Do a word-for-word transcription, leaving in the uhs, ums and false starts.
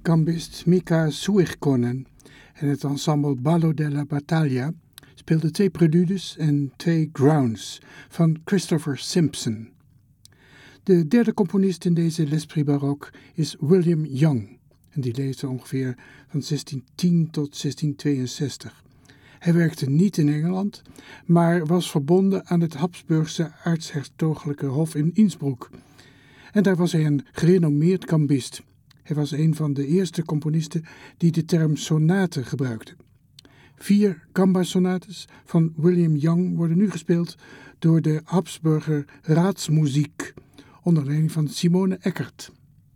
gambist Mika Suirkonen en het ensemble Ballo della Battaglia speelden twee preludes en twee grounds van Christopher Simpson. De derde componist in deze l'Esprit Baroque is William Young, en die leefde ongeveer van zestien tien tot zestien tweeënzestig. Hij werkte niet in Engeland, maar was verbonden aan het Habsburgse aartshertogelijke hof in Innsbruck. En daar was hij een gerenommeerd gambist. Hij was een van de eerste componisten die de term sonate gebruikte. Vier gamba-sonates van William Young worden nu gespeeld door de Habsburger Raadsmuziek, onder leiding van Simone Eckert.